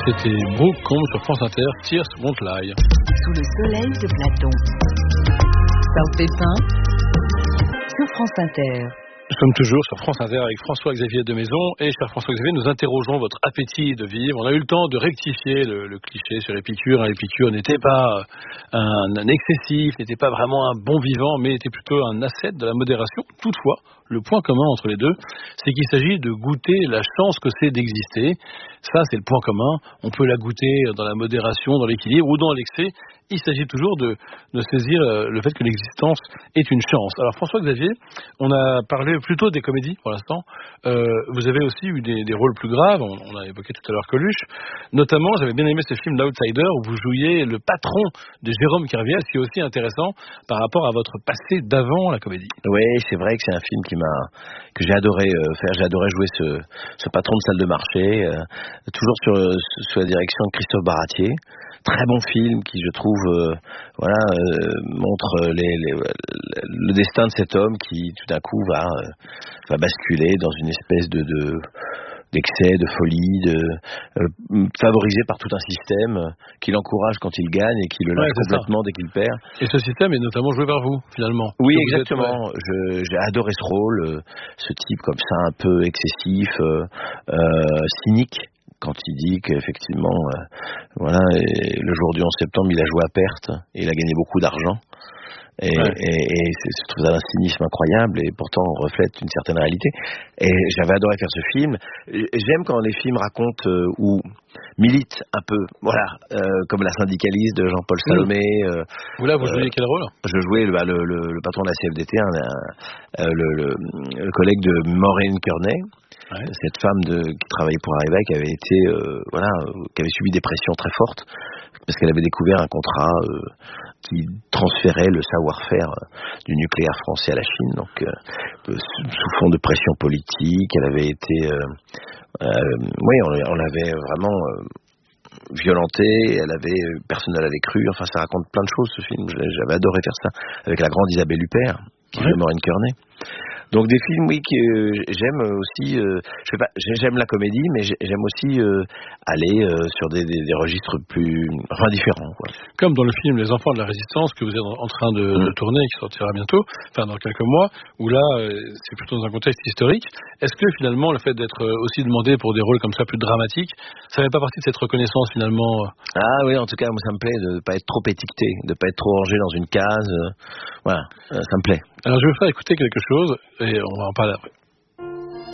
C'était Brooke sur France Inter, Tears Won't Lie. Sous le soleil de Platon. South Pépin sur France Inter. Nous sommes toujours sur France Inter avec François-Xavier de Maison. Et cher François-Xavier, nous interrogeons votre appétit de vivre. On a eu le temps de rectifier le cliché sur Épicure. Épicure n'était pas un excessif, n'était pas vraiment un bon vivant, mais était plutôt un ascète de la modération. Toutefois, le point commun entre les deux, c'est qu'il s'agit de goûter la chance que c'est d'exister. Ça, c'est le point commun. On peut la goûter dans la modération, dans l'équilibre ou dans l'excès. Il s'agit toujours de saisir le fait que l'existence est une chance. Alors François-Xavier, on a parlé plutôt des comédies pour l'instant. Vous avez aussi eu des rôles plus graves. On a évoqué tout à l'heure Coluche. Notamment, j'avais bien aimé ce film L'Outsider où vous jouiez le patron de Jérôme Kerviel, ce qui est aussi intéressant par rapport à votre passé d'avant la comédie. Oui, c'est vrai que c'est un film que j'ai adoré faire. J'ai adoré jouer ce patron de salle de marché, toujours sous la direction de Christophe Baratier. Très bon film qui, je trouve, montre le destin de cet homme qui, tout d'un coup, va basculer dans une espèce d'excès, de folie, favorisé par tout un système qui l'encourage quand il gagne et qui le lâche complètement dès qu'il perd. Et ce système est notamment joué par vous, finalement. Oui, exactement. J'ai adoré ce rôle, ce type comme ça, un peu excessif, cynique. Quand il dit qu'effectivement, le jour du 11 septembre, il a joué à perte et il a gagné beaucoup d'argent. Et je trouve ça un cynisme incroyable et pourtant on reflète une certaine réalité. Et j'avais adoré faire ce film. J'aime quand les films racontent ou militent un peu, comme La syndicaliste de Jean-Paul Salomé. Vous jouiez quel rôle ? Je jouais le patron de la CFDT, le collègue de Maureen Kearney. Ouais. Cette femme qui travaillait pour Arriva, qui avait été, qui avait subi des pressions très fortes parce qu'elle avait découvert un contrat qui transférait le savoir-faire du nucléaire français à la Chine, donc sous fond de pression politique. Elle avait été, on l'avait vraiment violentée. Personne ne l'avait cru. Enfin, ça raconte plein de choses ce film. J'avais adoré faire ça avec la grande Isabelle Huppert, qui jouait Maureen Kearney. Donc des films, que j'aime aussi. J'aime la comédie, mais j'aime aussi aller sur des registres différents. Quoi. Comme dans le film Les Enfants de la Résistance que vous êtes en train de tourner et qui sortira bientôt, dans quelques mois, où là c'est plutôt dans un contexte historique. Est-ce que finalement le fait d'être aussi demandé pour des rôles comme ça plus dramatiques, ça fait pas partie de cette reconnaissance finalement Ah oui, en tout cas moi ça me plaît de ne pas être trop étiqueté, de ne pas être trop rangé dans une case. Ça me plaît. Alors je vais vous faire écouter quelque chose et on va en parler après.